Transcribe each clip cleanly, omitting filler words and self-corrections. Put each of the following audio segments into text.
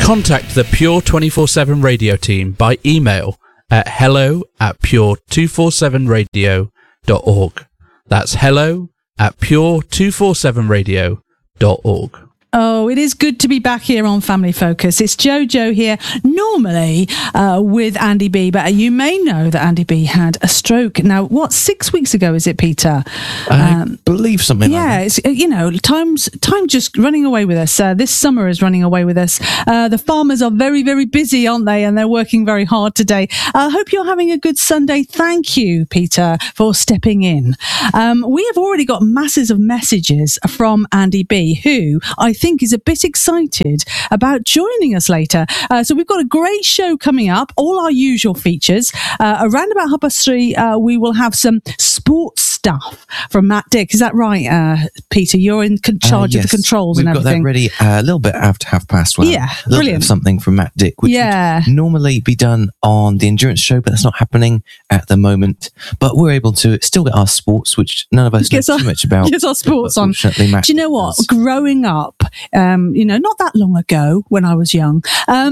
Contact the Pure 24/7 radio team by email at hello@pure247radio.org. That's hello@pure247radio.org. Oh, it is good to be back here on Family Focus. It's Jojo here, normally with Andy B, but you may know that Andy B had a stroke. Now, 6 weeks ago is it, Peter? I believe something like that. Yeah, it's, time just running away with us. This summer is running away with us. The farmers are very, very busy, aren't they? And they're working very hard today. I hope you're having a good Sunday. Thank you, Peter, for stepping in. We have already got masses of messages from Andy B, who I think is a bit excited about joining us later. So we've got a great show coming up, all our usual features. Around about 3:30, we will have some sports stuff from Matt Dick. Is that right, Peter? You're in charge of the controls and everything. We've got that ready a little bit after 12:30. Well, yeah, a little brilliant. bit of something from Matt Dick, which would normally be done on the endurance show, but that's not happening at the moment. But we're able to still get our sports, which none of us know too much about. Get our sports on. Do you know what? Does. Growing up, not that long ago when I was young,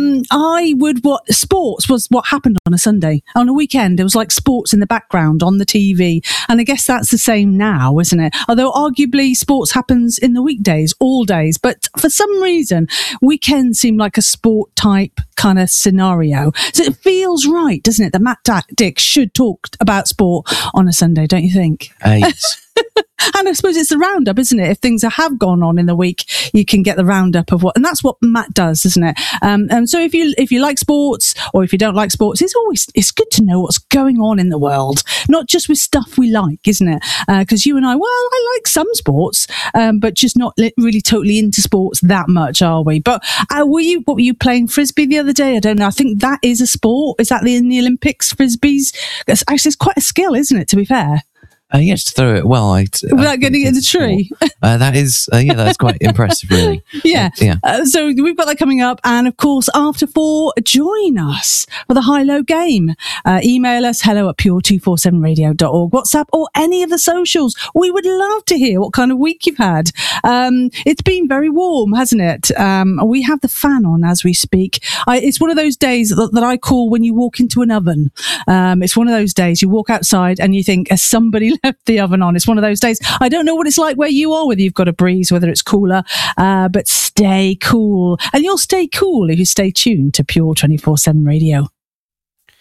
sports was what happened on a Sunday. On a weekend, it was like sports in the background on the TV. And I guess that's the same now, isn't it? Although arguably sports happens in the weekdays, all days. But for some reason, weekends seem like a sport type kind of scenario. So it feels right, doesn't it, that Matt Dick should talk about sport on a Sunday, don't you think? Yes. And I suppose it's the roundup, isn't it? If things have gone on in the week, you can get the roundup of and that's what Matt does, isn't it? And so if you like sports or if you don't like sports, it's good to know what's going on in the world, not just with stuff we like, isn't it? Because you and I like some sports, but just not really totally into sports that much, are we? But were you playing frisbee the other day? I don't know. I think that is a sport. Is that in the Olympics, frisbees? It's quite a skill, isn't it? To be fair. Yes, to throw it well. Without getting it in the tree. That's quite impressive, really. Yeah. So we've got that coming up. And of course, after 4, join us for the high-low game. Email us, hello@pure247radio.org, WhatsApp, or any of the socials. We would love to hear what kind of week you've had. It's been very warm, hasn't it? We have the fan on as we speak. It's one of those days that I call when you walk into an oven. It's one of those days you walk outside and you think, has somebody left the oven on? It's one of those days. I don't know what it's like where you are, whether you've got a breeze, whether it's cooler, but stay cool. And you'll stay cool if you stay tuned to Pure 24/7 Radio.